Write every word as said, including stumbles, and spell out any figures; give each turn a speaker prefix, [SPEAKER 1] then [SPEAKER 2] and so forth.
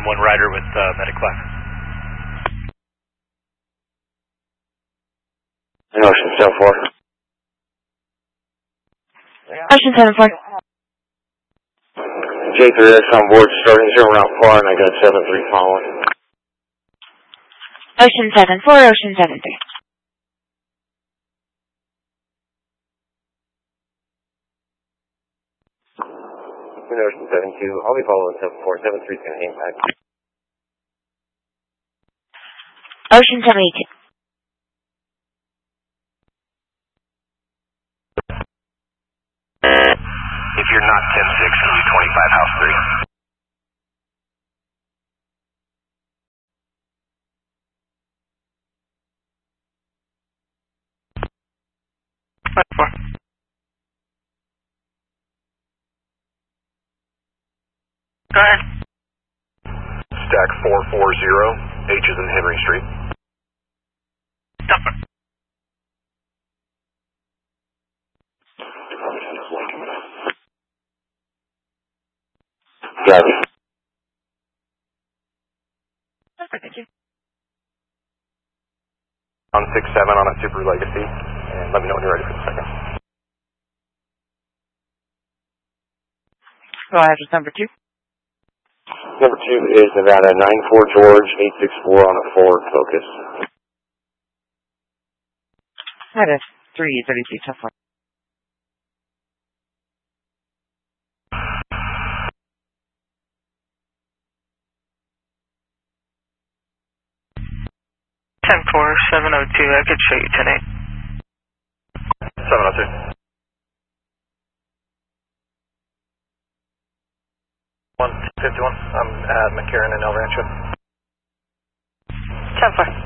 [SPEAKER 1] one rider with uh, medic class.
[SPEAKER 2] Ocean seven four.
[SPEAKER 3] Ocean seven four.
[SPEAKER 2] J three X on board, starting zero route far, and I got seven three following.
[SPEAKER 3] Ocean seven four, Ocean seven three.
[SPEAKER 2] Ocean seven two, I'll be following seven four, seven three's going to hang back.
[SPEAKER 3] Ocean seventy-two.
[SPEAKER 4] If you're not ten six, it'll be twenty-five house three.
[SPEAKER 1] Four. Go ahead.
[SPEAKER 4] Stack four four zero, H is in Henry Street.
[SPEAKER 1] Stop it.
[SPEAKER 2] Got it.
[SPEAKER 3] Thank you.
[SPEAKER 4] On six seven on a Super Legacy, and let me know when you're ready for the second.
[SPEAKER 3] Go ahead with number two.
[SPEAKER 2] Number two is Nevada nine four George, eight six four on a Ford Focus.
[SPEAKER 3] That is three thirty-two so far.
[SPEAKER 1] ten four, seven oh two, I could show you ten eight.
[SPEAKER 4] seven oh two. one fifty-one, I'm at McCarran and El Rancho.
[SPEAKER 1] ten four.